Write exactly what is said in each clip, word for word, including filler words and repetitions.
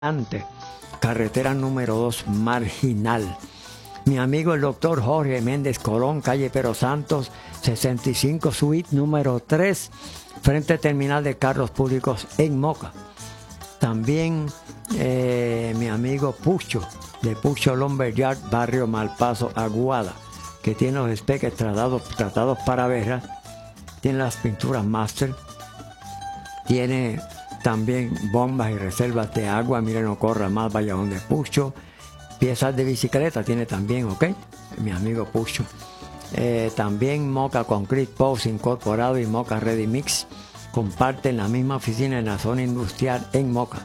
Ante, carretera número dos, Marginal. Mi amigo el doctor Jorge Méndez Colón, calle Pero Santos, sesenta y cinco, suite número tres, frente terminal de carros públicos en Moca. También eh, mi amigo Pucho, de Pucho Lumberyard, barrio Malpaso, Aguada, que tiene los espeques tratados, tratados para verja, tiene las pinturas máster, tiene también bombas y reservas de agua. Miren, no corra más, vaya donde Pucho. Piezas de bicicleta tiene también, ok, mi amigo Pucho. Eh, también Moca Concrete Post Incorporado y Moca Ready Mix comparten la misma oficina en la zona industrial en Moca.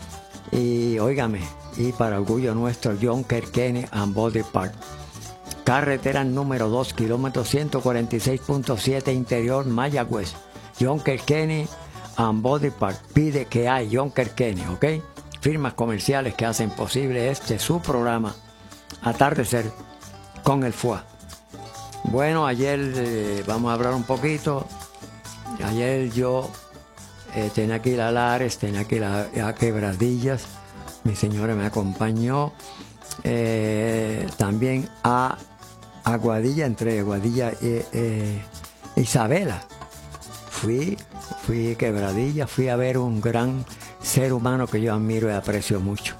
Y óigame, y para orgullo nuestro, John Kerkene and Body Park. Carretera número dos, kilómetro ciento cuarenta y seis punto siete, interior Mayagüez. John Kerkene and Body Park pide que hay John Kerkene, ¿ok? Firmas comerciales que hacen posible este su programa Atardecer con el F U A. Bueno, ayer eh, vamos a hablar un poquito. Ayer yo eh, tenía que ir a Lares, tenía que ir a, a Quebradillas. Mi señora me acompañó. Eh, también a Aguadilla, entre Aguadilla y eh, Isabela. Fui, fui a Quebradilla, fui a ver un gran ser humano que yo admiro y aprecio mucho.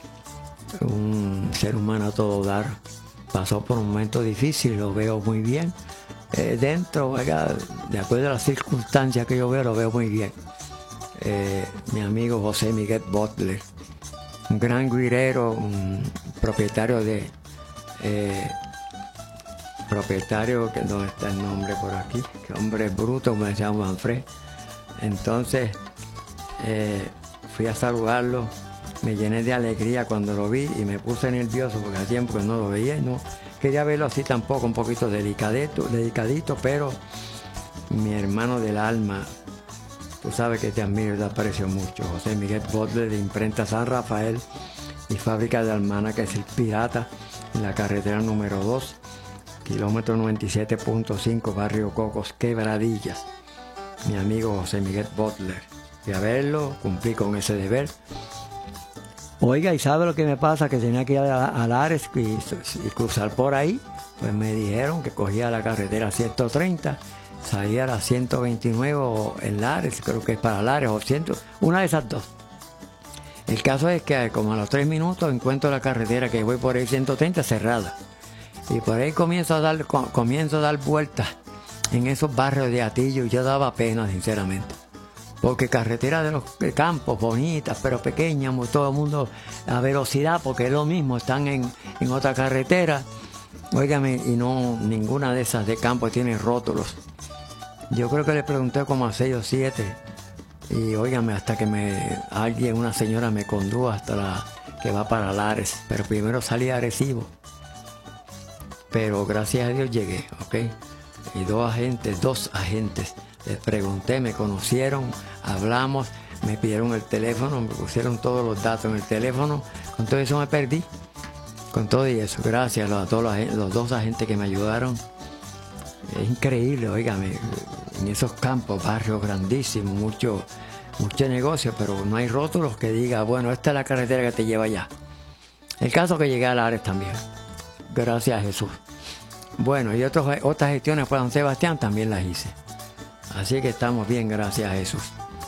Un ser humano a todo dar. Pasó por un momento difícil, lo veo muy bien. Eh, dentro, ¿verdad? De acuerdo a las circunstancias que yo veo, lo veo muy bien. Eh, mi amigo José Miguel Butler, un gran guirero, un propietario de... Eh, propietario, que ¿dónde está el nombre por aquí? Que hombre bruto, me llamo Manfred. Entonces, eh, fui a saludarlo, me llené de alegría cuando lo vi y me puse nervioso porque hace tiempo que no lo veía y no quería verlo así tampoco, un poquito delicadito, delicadito, pero mi hermano del alma, tú sabes que te admiro y te aprecio mucho, José Miguel Butler, de Imprenta San Rafael y Fábrica de Almana, que es el Pirata, en la carretera número dos, kilómetro noventa y siete punto cinco, barrio Cocos, Quebradillas. Mi amigo José Miguel Butler. Fui a verlo, cumplí con ese deber. Oiga, ¿y sabe lo que me pasa? Que tenía que ir a, a Lares y, y cruzar por ahí. Pues me dijeron que cogía la carretera ciento treinta, salía a la ciento veintinueve o en Lares, creo que es para Lares, o cien, una de esas dos. El caso es que como a los tres minutos encuentro la carretera que voy por ahí ciento treinta cerrada. Y por ahí comienzo a dar, comienzo a dar vueltas en esos barrios de Atillo y yo daba pena, sinceramente. Porque carreteras de los campos, bonitas, pero pequeñas, todo el mundo a velocidad, porque es lo mismo, están en, en otra carretera. Óigame, y no, ninguna de esas de campo tiene rótulos. Yo creo que le pregunté como a seis o siete. Y óigame, hasta que me alguien, una señora me condujo hasta la que va para Lares. Pero primero salí a Arecibo. Pero gracias a Dios llegué, ¿ok? Y dos agentes, dos agentes, les pregunté, me conocieron, hablamos, me pidieron el teléfono, me pusieron todos los datos en el teléfono, con todo eso me perdí, con todo y eso, gracias a todos los, los dos agentes que me ayudaron. Es increíble, óigame, en esos campos, barrios grandísimos, mucho, mucho negocio, pero no hay rótulos que diga, bueno, esta es la carretera que te lleva allá. El caso que llegué a Lares también, gracias a Jesús. Bueno, y otros, otras gestiones para Don Sebastián también las hice. Así que estamos bien, gracias a Jesús.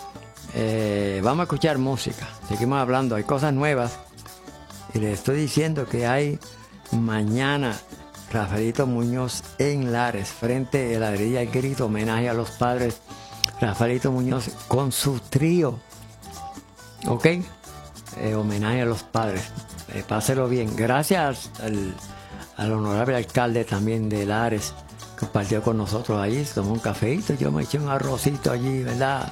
Eh, vamos a escuchar música. Seguimos hablando, hay cosas nuevas. Y les estoy diciendo que hay mañana Rafaelito Muñoz en Lares, frente a la heladería El Grito, homenaje a los padres. Rafaelito Muñoz con su trío. ¿Ok? Eh, homenaje a los padres. Eh, páselo bien. Gracias al... al honorable alcalde también de Lares, que compartió con nosotros allí, se tomó un cafeíto, yo me eché un arrocito allí, ¿verdad?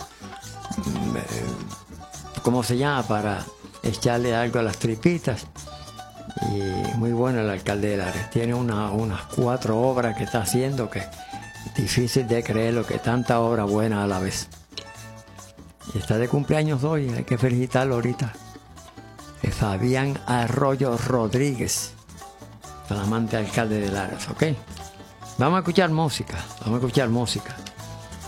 ¿Cómo se llama? Para echarle algo a las tripitas. Y muy bueno el alcalde de Lares. Tiene una, unas cuatro obras que está haciendo que es difícil de creerlo, que tanta obra buena a la vez. Y está de cumpleaños hoy, hay que felicitarlo ahorita. Es Fabián Arroyo Rodríguez, flamante alcalde de Lares, ¿ok? Vamos a escuchar música, vamos a escuchar música.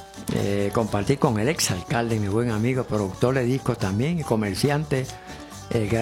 Eh, compartí con el ex alcalde, mi buen amigo, productor de discos también y comerciante, Eh,